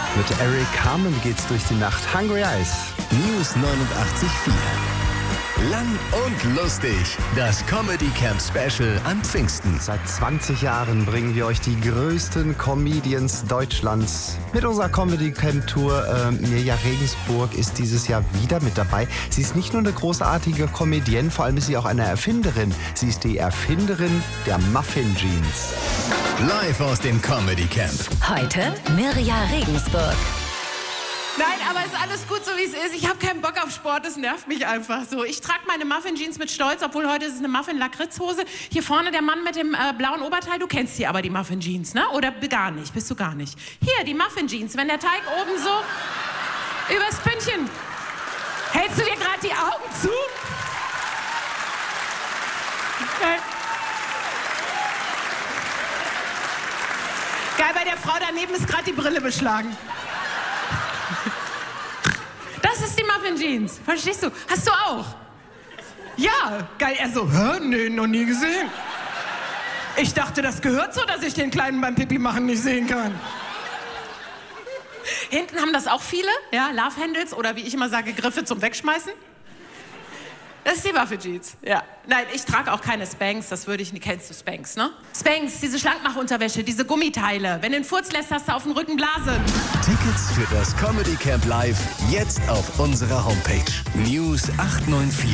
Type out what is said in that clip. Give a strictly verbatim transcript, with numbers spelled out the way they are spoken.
Mit Eric Carmen geht's durch die Nacht. Hungry Eyes. News neunundachtzig Komma vier. Lang und lustig. Das Comedy Camp Special an Pfingsten. Seit zwanzig Jahren bringen wir euch die größten Comedians Deutschlands. Mit unserer Comedy Camp Tour. Äh, Mirja Regensburg ist dieses Jahr wieder mit dabei. Sie ist nicht nur eine großartige Comedienne, vor allem ist sie auch eine Erfinderin. Sie ist die Erfinderin der Muffin Jeans. Live aus dem Comedy Camp. Heute Mirja Regensburg. Nein, aber ist alles gut, so wie es ist. Ich habe keinen Bock auf Sport, das nervt mich einfach so. Ich trage meine Muffin-Jeans mit Stolz, obwohl heute ist es eine Muffin-Lakritzhose. Hier vorne der Mann mit dem äh, blauen Oberteil, du kennst die aber, die Muffin-Jeans, ne? Oder gar nicht, bist du gar nicht. Hier, die Muffin-Jeans, wenn der Teig oben so übers Pünktchen. Hältst du dir gerade die Augen zu? Geil. Geil, bei der Frau daneben ist gerade die Brille beschlagen. Das ist die Muffin Jeans. Verstehst du? Hast du auch? Ja, geil. Er so, hä? Nee, noch nie gesehen. Ich dachte, das gehört so, dass ich den Kleinen beim Pipi machen nicht sehen kann. Hinten haben das auch viele, ja, Love Handles oder wie ich immer sage, Griffe zum Wegschmeißen. Das ist die Muffin Jeans, ja. Nein, ich trage auch keine Spanx, das würde ich nicht. Kennst du Spanx, ne? Spanx, diese Schlankmachunterwäsche, diese Gummiteile. Wenn du den Furz lässt, hast du auf dem Rücken Blasen. Tickets für das Comedy Camp Live jetzt auf unserer Homepage. News acht neun vier.